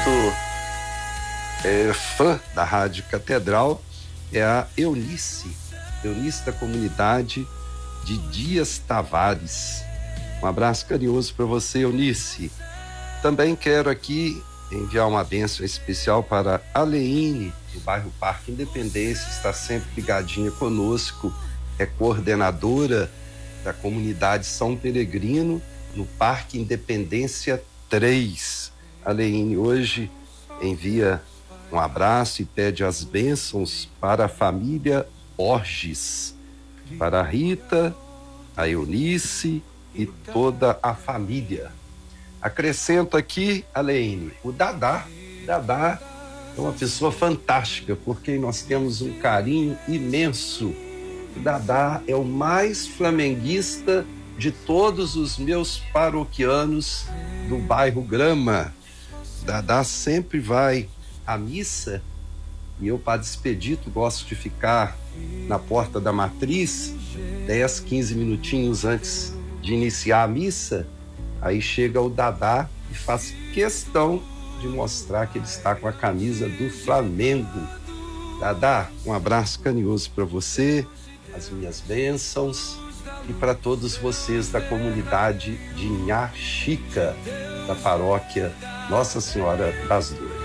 fã da Rádio Catedral é a Eunice da comunidade de Dias Tavares. Um abraço carinhoso para você, Eunice. Também quero aqui enviar uma bênção especial para a Leine, do bairro Parque Independência, está sempre ligadinha conosco, é coordenadora da comunidade São Peregrino, no Parque Independência 3. A Leine hoje envia um abraço e pede as bênçãos para a família Borges, para a Rita, a Eunice e toda a família. Acrescento aqui, Aleine, o Dadá é uma pessoa fantástica, porque nós temos um carinho imenso. O Dadá é o mais flamenguista de todos os meus paroquianos do bairro Grama. Dadá sempre vai à missa e eu, Padre Expedito, gosto de ficar na porta da matriz 10, 15 minutinhos antes de iniciar a missa. Aí chega o Dadá e faz questão de mostrar que ele está com a camisa do Flamengo. Dadá, um abraço carinhoso para você, as minhas bênçãos e para todos vocês da comunidade de Inhaxica, da paróquia Nossa Senhora das Dores.